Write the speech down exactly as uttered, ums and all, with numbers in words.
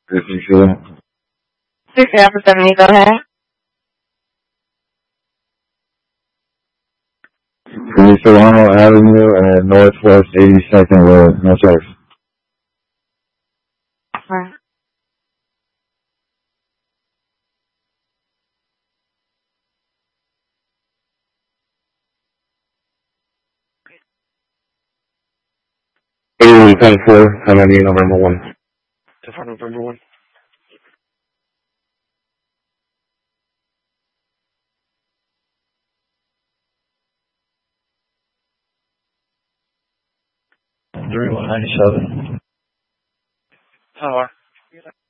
fifty-two. sixty-nine seventy, go ahead. three Serrano Avenue and Northwest eighty-second Road, no service. Right. eighty-one ten four, how many November one? For November one. thirty-one ninety-seven. Tower.